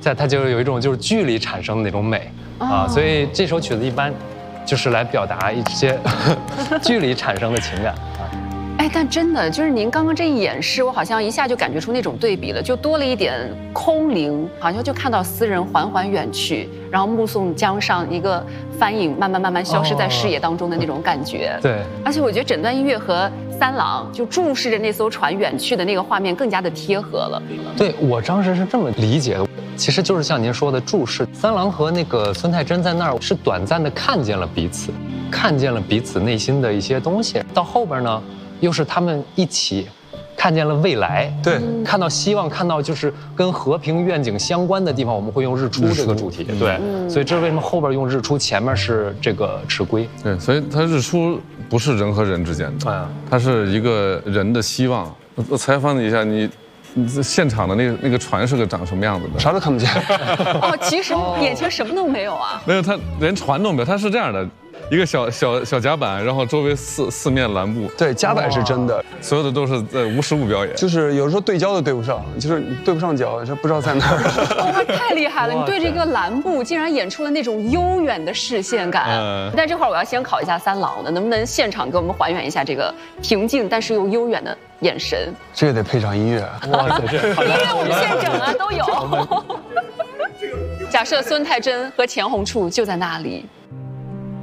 它就有一种就是剧里产生的那种美啊，所以这首曲子一般就是来表达一些剧里产生的情感啊。 哎，但真的就是您刚刚这一演示，我好像一下就感觉出那种对比了，就多了一点空灵，好像就看到斯人缓缓远去，然后目送江上一个帆影慢慢消失在视野当中的那种感觉。 对， 而且我觉得整段音乐和三郎就注视着那艘船远去的那个画面更加的贴合了。 对，我当时是这么理解的，其实就是像您说的注视，三郎和那个孙太真在那儿是短暂的看见了彼此，看见了彼此内心的一些东西，到后边呢，又是他们一起看见了未来， 对， 看到希望，看到就是跟和平愿景相关的地方，我们会用日出这个主题，对，所以这是为什么后边用日出，前面是这个迟归， 对，所以它日出不是人和人之间的，它是一个人的希望。我采访你一下，你现场的那个船是个长什么样子的？ 啥都看不见。 哦，其实眼前什么都没有啊。 没有，它连船都没有，它是这样的。一个小甲板，然后周围四面蓝布。 对，甲板是真的， 所有的都是无实物表演。 就是有时候对焦都对不上，就是对不上脚，就不知道在哪儿。 哇，太厉害了！你对这个蓝布竟然演出了那种悠远的视线感。但这块我要先考一下三郎的，能不能现场给我们还原一下这个平静但是又悠远的眼神？ 这个得配上音乐。 哇塞，这音乐我们现整啊都有。假设孙太真和钱红处就在那里。